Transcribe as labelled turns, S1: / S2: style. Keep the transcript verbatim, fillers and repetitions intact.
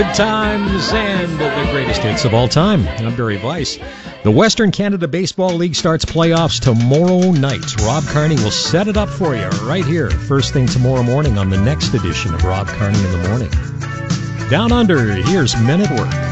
S1: Good times and the greatest hits of all time. I'm Barry Weiss. The Western Canada Baseball League starts playoffs tomorrow night. Rob Carney will set it up for you right here, first thing tomorrow morning on the next edition of Rob Carney in the Morning. Down under, here's Men at Work.